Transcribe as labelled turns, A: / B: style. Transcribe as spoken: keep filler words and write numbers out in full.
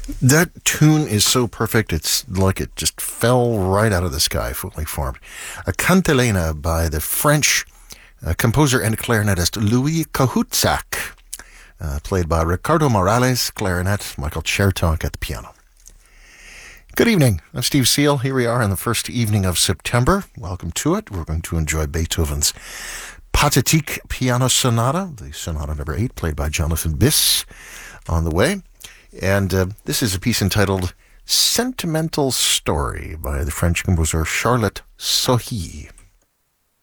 A: That tune is so perfect, it's like it just fell right out of the sky, fully formed. A Cantilena by the French uh, composer and clarinetist Louis Cahoutsac, uh, played by Ricardo Morales, clarinet, Michael Chertok at the piano. Good evening. I'm Steve Seal. Here we are in the first evening of September. Welcome to it. We're going to enjoy Beethoven's Pathétique Piano Sonata, the Sonata number eight, played by Jonathan Biss, on the way. And uh, this is a piece entitled Sentimental Story by the French composer Charlotte Sohi.